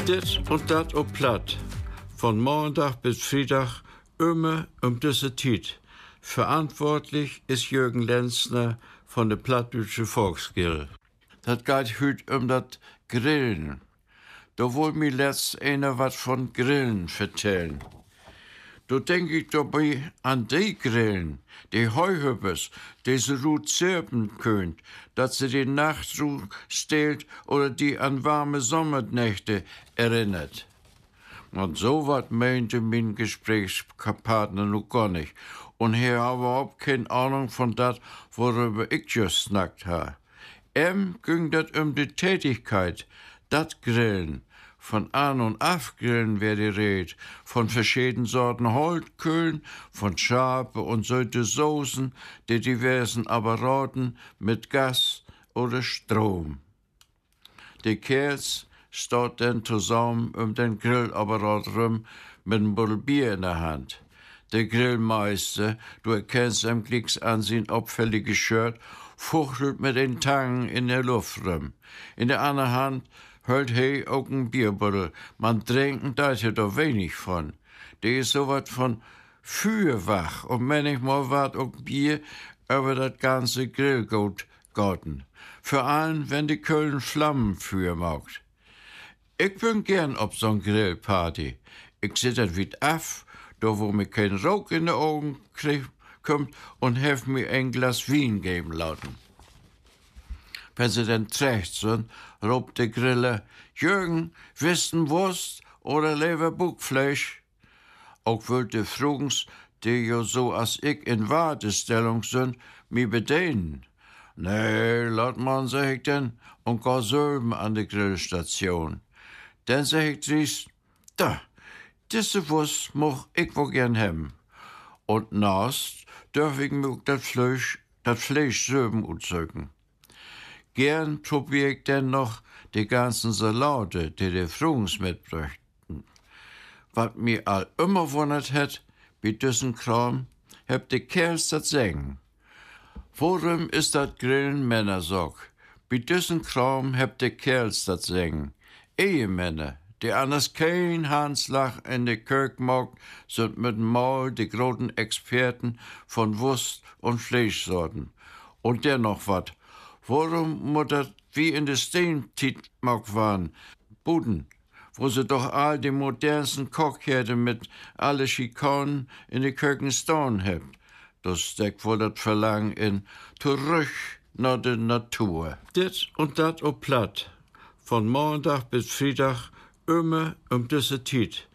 Dit und dat op Platt. Von Montag bis Freitag immer diese Zeit. Verantwortlich ist Jürgen Lenzner von der Plattdeutsche Volksgilde. Das geht heute das Grillen. Da wollt mir letzt einer was von Grillen vertellen. Da denk ich dabei an die Grillen, die Heuhüppers, die sie gut zirpen könnt, dass sie die Nachtruhe stehlt oder die an warme Sommernächte erinnert. Und so was meinte mein Gesprächspartner noch gar nicht. Und er hat überhaupt keine Ahnung von dat, worüber ich just snackt ha. Ging dat die Tätigkeit, dat Grillen. Von An- und Afgrillen wär die Red, von verschiedenen Sorten Holtkühlen, von scharfe und süße Soßen, die diversen Apparaten mit Gas oder Strom. Die Kerls steht dann zusammen den Grillapparat rum mit einem Buddel Bier in der Hand. Der Grillmeister, du erkennst am Kriegsansehen auffälliges Shirt, fuchtelt mit den Tangen in der Luft rum. In der anderen Hand hält he auch ein Bierbuddel. Man trinken da ja doch wenig von. Der ist so wat von Fürwach und manchmal wat auch Bier über das ganze Grillgut gotten. Vor allem, wenn die Köln Flammen für macht. Ich bin gern ob so'n Grillparty. Ich sit dat wit af, da wo mir kein Rauch in de Augen kommt und hef mir ein Glas Wein geben lassen. Wenn sie dann trägt sind, robt der Griller, Jürgen, wissen Wurst oder lieber Buckfleisch? Auch wollte Frugens, die jo so als ich in Wartestellung sind, mi bedienen. Nee, laat man, sag ich denn, und gar Sölben an der Grillstation. Dann sag ich dries, da, diese Wurst moch ich wo gern hem. Und naast dürf ich mir auch das Fleisch Sölben utzeugen. Gern probier ich denn noch die ganzen Salate, die Frugens mitbrächten. Was mir all immer wundert hat, bei düssen Kram, hab die Kerls dat Sägen. Worum ist dat Grillen Männersorg? Bei düssen Kram hab die Kerls dat Sägen. Ehemänner, die anders kein Handslag in de Kirk mag, sind mit dem Maul die großen Experten von Wurst- und Fleischsorten. Und dennoch wat. Warum muss das wie in der Steinzeit mag waren? Buden, wo sie doch all die modernsten Kochherde mit alle Schikanen in die Kirchen stehen habt. Das steckt wohl das Verlangen in zurück nach der Natur. Dit und dat op Platt. Von Montag bis Freitag immer diese Zeit.